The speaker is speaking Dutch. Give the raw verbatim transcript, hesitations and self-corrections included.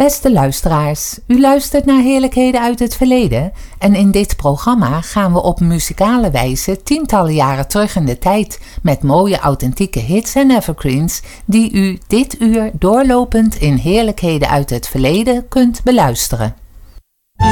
Beste luisteraars, u luistert naar Heerlijkheden uit het Verleden en in dit programma gaan we op muzikale wijze tientallen jaren terug in de tijd met mooie authentieke hits en evergreens die u dit uur doorlopend in Heerlijkheden uit het Verleden kunt beluisteren.